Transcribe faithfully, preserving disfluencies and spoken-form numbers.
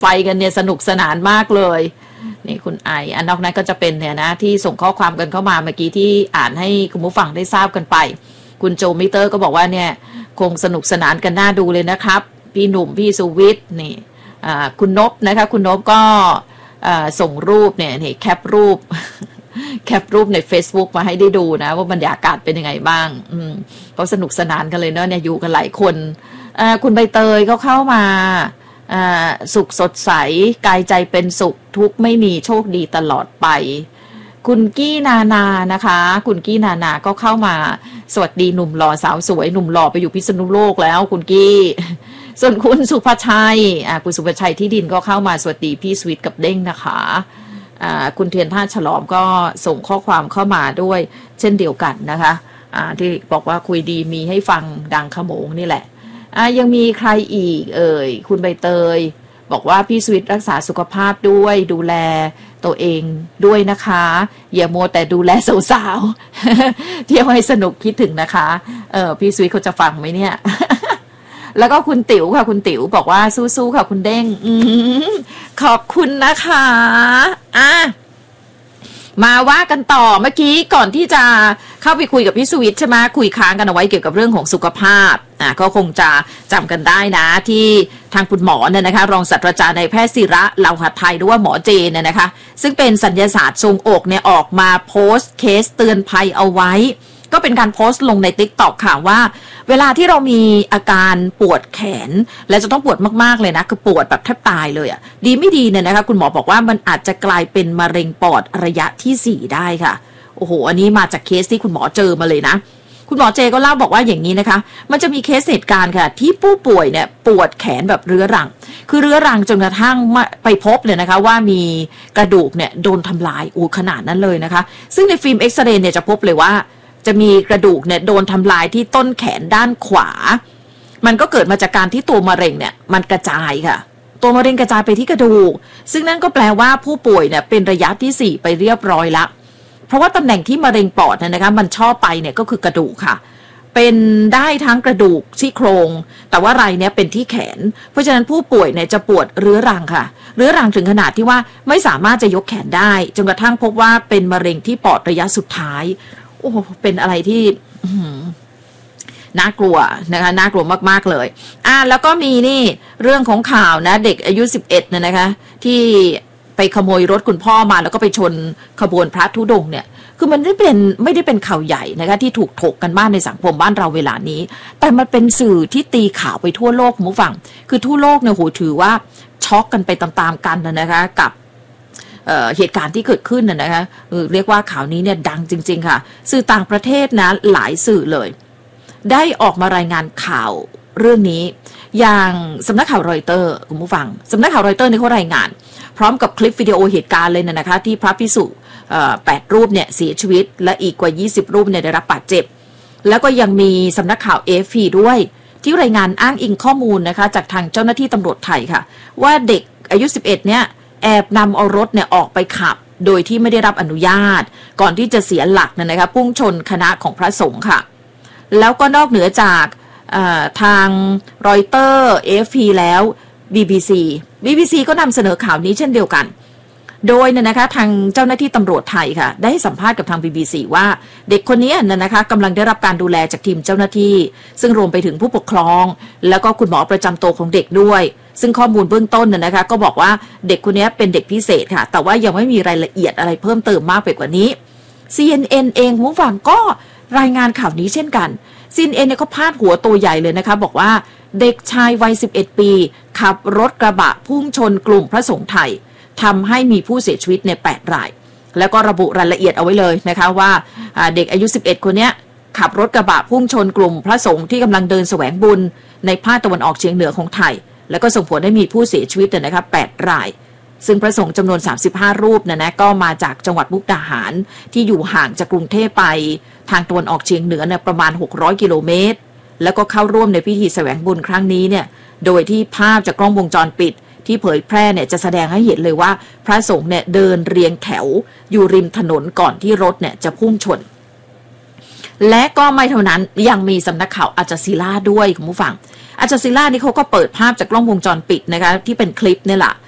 ไฟกันเนี่ยสนุกสนานมากเลยนี่คุณไออันนอกนั้นก็จะเป็นเนี่ยนะที่ส่งข้อความกันเข้ามาเมื่อกี้ที่อ่านให้คุณผู้ฟังได้ทราบกันไปคุณโจมิเตอร์ก็บอกว่าเนี่ยคงสนุกสนานกันน่าดูเลยนะครับพี่หนุ่มพี่สุวิทย์นี่คุณนพนะคะคุณนพก็ส่งรูปเนี่ยนี่แคปรูปแคปรูปใน Facebook มาให้ได้ดูนะว่าบรรยากาศเป็นยังไงบ้างอืมเขาสนุกสนานกันเลยเนาะเนี่ยอยู่กันหลายคนคุณใบเตยเขาเข้ามาสุขสดใสกายใจเป็นสุขทุกไม่มีโชคดีตลอดไปคุณกี้นานานะคะคุณกี้นานาก็เข้ามาสวัสดีหนุ่มหล่อสาวสวยหนุ่มหล่อไปอยู่พิษณุโลกแล้วคุณกี้ส่วนคุณสุภชัยคุณสุภชัยที่ดินก็เข้ามาสวัสดีพี่สวิทกับเด้งนะคะคุณเทียนท่าฉลอมก็ส่งข้อความเข้ามาด้วยเช่นเดียวกันนะคะที่บอกว่าคุยดีมีให้ฟังดังขโมงนี่แหละยังมีใครอีกเอ่ยคุณใบเตยบอกว่าพี่สวิทรักษาสุขภาพด้วยดูแลตัวเองด้วยนะคะอย่ามัวแต่ดูแลสาวๆเที่ยวให้สนุกคิดถึงนะคะเออพี่สวิทเขาจะฟังไหมเนี่ย แล้วก็คุณติ๋วค่ะคุณติ๋วบอกว่าสู้ๆค่ะคุณเด้งอืขอบคุณนะคะอ่ะมาว่ากันต่อเมื่อกี้ก่อนที่จะเข้าไปคุยกับพี่สุวิทย์ใช่ไหมคุยค้างกันเอาไว้เกี่ยวกับเรื่องของสุขภาพอ่ะก็คงจะจำกันได้นะที่ทางคุณหมอเนี่ยนะคะรองศาสตราจารย์นายแพทย์ศิระเหล่าหัดไทยหรือว่าหมอเจนเนี่ยนะคะซึ่งเป็นศัลยศาสตร์ทรงอกเนี่ยออกมาโพสต์เคสเตือนภัยเอาไว้ก็เป็นการโพสต์ลงใน ติ๊กต็อก ค่ะว่าเวลาที่เรามีอาการปวดแขนและจะต้องปวดมากๆเลยนะคือปวดแบบแทบตายเลยอ่ะดีไม่ดีเนี่ยนะคะคุณหมอบอกว่ามันอาจจะกลายเป็นมะเร็งปอดระยะที่สี่ได้ค่ะโอ้โหอันนี้มาจากเคสที่คุณหมอเจอมาเลยนะคุณหมอเจก็เล่าบอกว่าอย่างนี้นะคะมันจะมีเคสเหตุการณ์ค่ะที่ผู้ป่วยเนี่ยปวดแขนแบบเรื้อรังคือเรื้อรังจนกระทั่งไปพบเนี่ยนะคะว่ามีกระดูกเนี่ยโดนทำลายโอ้ขนาดนั้นเลยนะคะซึ่งในฟิล์มเอ็กซเรย์เนี่ยจะพบเลยว่าจะมีกระดูกเนี่ยโดนทำลายที่ต้นแขนด้านขวามันก็เกิดมาจากการที่ตัวมะเร็งเนี่ยมันกระจายค่ะตัวมะเร็งกระจายไปที่กระดูกซึ่งนั่นก็แปลว่าผู้ป่วยเนี่ยเป็นระยะที่สี่ไปเรียบร้อยละเพราะว่าตำแหน่งที่มะเร็งปอดเนี่ยนะคะมันชอบไปเนี่ยก็คือกระดูกค่ะเป็นได้ทั้งกระดูกซี่โครงแต่ว่ารายเนี้ยเป็นที่แขนเพราะฉะนั้นผู้ป่วยเนี่ยจะปวดเรื้อรังค่ะเรื้อรังถึงขนาดที่ว่าไม่สามารถจะยกแขนได้จนกระทั่งพบว่าเป็นมะเร็งที่ปอดระยะสุดท้ายโอ้เป็นอะไรที่น่ากลัวนะคะน่ากลัวมากๆเลยอ่ะแล้วก็มีนี่เรื่องของข่าวนะเด็กอายุสิบเอ็ดเนี่ยนะคะที่ไปขโมยรถคุณพ่อมาแล้วก็ไปชนขบวนพระธุดงค์เนี่ยคือมันไม่เป็นไม่ได้เป็นข่าวใหญ่นะคะที่ถูกถกกันบ้านในสังคมบ้านเราเวลานี้แต่มันเป็นสื่อที่ตีข่าวไปทั่วโลกคุณผู้ฟังคือทั่วโลกเนี่ยโหถือว่าช็อกกันไปตามๆกันนะคะกับเอ่อเหตุการณ์ที่เกิดขึ้นน่ะนะคะเออเรียกว่าข่าวนี้เนี่ยดังจริงๆค่ะสื่อต่างประเทศนะหลายสื่อเลยได้ออกมารายงานข่าวเรื่องนี้อย่างสำนักข่าวรอยเตอร์คุณผู้ฟังสำนักข่าวรอยเตอร์นี่เขารายงานพร้อมกับคลิปวิดีโอเหตุการณ์เลยนะคะที่พระภิกษุเอ่อแปดรูปเนี่ยเสียชีวิตและอีกกว่ายี่สิบรูปเนี่ยได้รับบาดเจ็บแล้วก็ยังมีสำนักข่าว เอ เอฟ พี ด้วยที่รายงานอ้างอิงข้อมูลนะคะจากทางเจ้าหน้าที่ตำรวจไทยค่ะว่าเด็กอายุสิบเอ็ดเนี่ยแอบนำเอารถเนี่ยออกไปขับโดยที่ไม่ได้รับอนุญาตก่อนที่จะเสียหลักนะคะพุ่งชนคณะของพระสงฆ์ค่ะแล้วก็นอกเหนือจากทางรอยเตอร์ เอ เอฟ พี แล้ว บี บี ซี บี บี ซี ก็นำเสนอข่าวนี้เช่นเดียวกันโดยเนี่ยนะคะทางเจ้าหน้าที่ตำรวจไทยค่ะได้สัมภาษณ์กับทาง บี บี ซี ว่าเด็กคนนี้น่ะนะคะกำลังได้รับการดูแลจากทีมเจ้าหน้าที่ซึ่งรวมไปถึงผู้ปกครองแล้วก็คุณหมอประจำตัวของเด็กด้วยซึ่งข้อมูลเบื้องต้นน่ะนะคะก็บอกว่าเด็กคนนี้เป็นเด็กพิเศษค่ะแต่ว่ายังไม่มีรายละเอียดอะไรเพิ่มเติมมากไปกว่านี้ ซี เอ็น เอ็น เองผู้ฟังก็รายงานข่าวนี้เช่นกัน ซี เอ็น เอ็น เนี่ยก็พาดหัวตัวใหญ่เลยนะคะบอกว่าเด็กชายวัยสิบเอ็ดปีขับรถกระบะพุ่งชนกลุ่มพระสงฆ์ไทยทำให้มีผู้เสียชีวิตในแปดรายแล้วก็ระบุรายละเอียดเอาไว้เลยนะคะว่าเด็กอายุสิบเอ็ดคนนี้ขับรถกระบะพุ่งชนกลุ่มพระสงฆ์ที่กำลังเดินแสวงบุญในภาคตะวันออกเฉียงเหนือของไทยแล้วก็ส่งผลให้มีผู้เสียชีวิตนะคะแปดรายซึ่งพระสงฆ์จำนวนสามสิบห้ารูปนะนะก็มาจากจังหวัดมุกดาหารที่อยู่ห่างจากกรุงเทพไปทางตะวันออกเฉียงเหนือเนี่ยประมาณหกร้อยกิโลเมตรแล้วก็เข้าร่วมในพิธีแสวงบุญครั้งนี้เนี่ยโดยที่ภาพจากกล้องวงจรปิดที่เผยแพร่เนี่ยจะแสดงให้เห็นเลยว่าพระสงฆ์เนี่ยเดินเรียงแถวอยู่ริมถนนก่อนที่รถเนี่ยจะพุ่งชนและก็ไม่เท่านั้นยังมีสำนักข่าวอัลจาซีราด้วยคุณผู้ฟังอัลจาซีรานี่เขาก็เปิดภาพจากกล้องวงจรปิดนะคะที่เป็นคลิปนี่แหละ